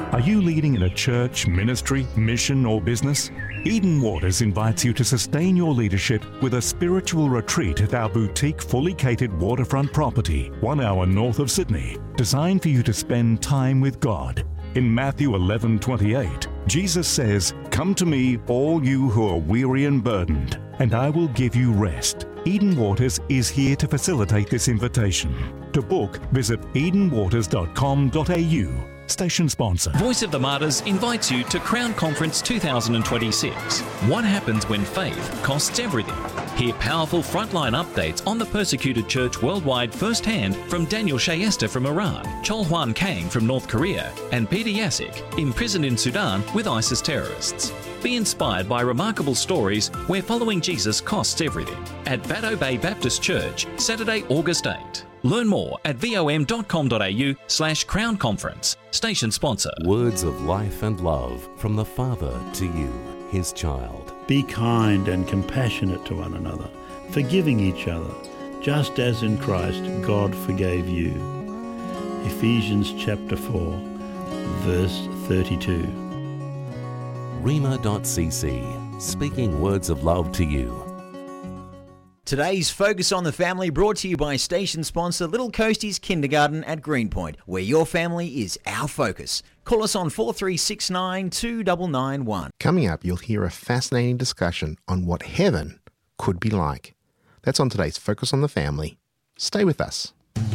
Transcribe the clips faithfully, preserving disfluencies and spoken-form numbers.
Are you leading in a church, ministry, mission, or business? Eden Waters invites you to sustain your leadership with a spiritual retreat at our boutique, fully catered waterfront property, one hour north of Sydney, designed for you to spend time with God. In Matthew eleven twenty-eight, Jesus says, "Come to me, all you who are weary and burdened, and I will give you rest." Eden Waters is here to facilitate this invitation. To book, visit eden waters dot com dot a u. Station sponsor. Voice of the Martyrs invites you to Crown Conference two thousand twenty-six. What happens when faith costs everything? Hear powerful frontline updates on the persecuted church worldwide firsthand from Daniel Shayesta from Iran, Chol Hwan Kang from North Korea, and Peter Yasik, imprisoned in Sudan with ISIS terrorists. Be inspired by remarkable stories where following Jesus costs everything. At Baddo Bay Baptist Church, Saturday, August eighth. Learn more at vom dot com dot a u slash crown conference. Station sponsor. Words of life and love from the Father to you, his child. Be kind and compassionate to one another, forgiving each other, just as in Christ God forgave you. Ephesians chapter four, verse thirty-two. rhema dot c c, speaking words of love to you. Today's Focus on the Family brought to you by station sponsor Little Coasties Kindergarten at Greenpoint, where your family is our focus. Call us on four three six nine, two nine nine one. Coming up, you'll hear a fascinating discussion on what heaven could be like. That's on today's Focus on the Family. Stay with us.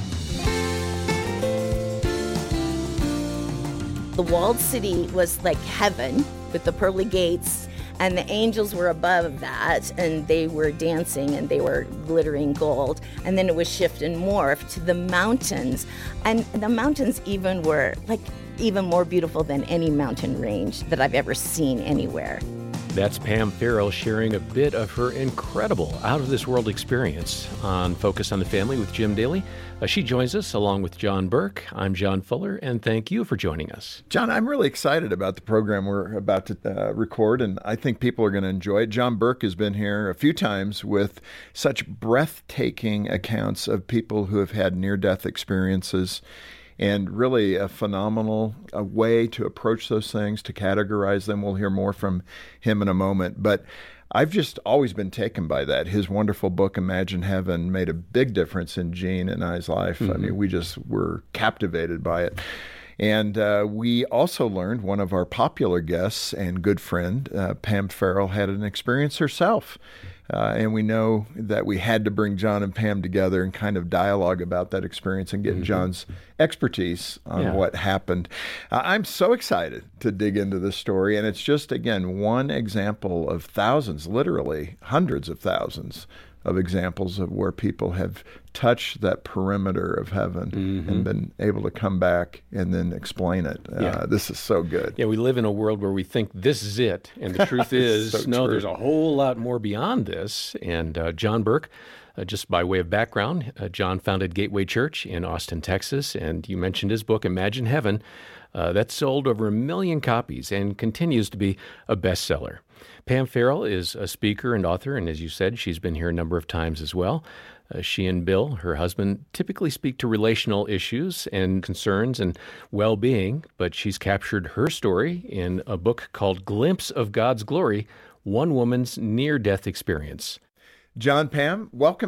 The walled city was like heaven with the pearly gates, and the angels were above that, and they were dancing and they were glittering gold. And then it was shift and morph to the mountains, and the mountains even were like even more beautiful than any mountain range that I've ever seen anywhere. That's Pam Farrell sharing a bit of her incredible out-of-this-world experience on Focus on the Family with Jim Daly. Uh, she joins us along with John Burke. I'm John Fuller, and thank you for joining us. John, I'm really excited about the program we're about to uh, record, and I think people are going to enjoy it. John Burke has been here a few times with such breathtaking accounts of people who have had near-death experiences, and really a phenomenal a way to approach those things, to categorize them. We'll hear more from him in a moment. But I've just always been taken by that. His wonderful book, Imagine Heaven, made a big difference in Gene and I's life. Mm-hmm. I mean, we just were captivated by it. And uh, we also learned one of our popular guests and good friend, uh, Pam Farrell, had an experience herself. Uh, and we know that we had to bring John and Pam together and kind of dialogue about that experience and get mm-hmm. John's expertise on yeah. what happened. Uh, I'm so excited to dig into this story. And it's just, again, one example of thousands, literally hundreds of thousands of examples of where people have touched that perimeter of heaven mm-hmm. and been able to come back and then explain it. Yeah. Uh, this is so good. Yeah, we live in a world where we think this is it, and the truth is, so no, true. There's a whole lot more beyond this. And uh, John Burke, uh, just by way of background, uh, John founded Gateway Church in Austin, Texas, and you mentioned his book, Imagine Heaven. Uh, that sold over a million copies and continues to be a bestseller. Pam Farrell is a speaker and author, and as you said, she's been here a number of times as well. Uh, she and Bill, her husband, typically speak to relational issues and concerns and well-being, but she's captured her story in a book called Glimpse of God's Glory, One Woman's Near-Death Experience. John, Pam, welcome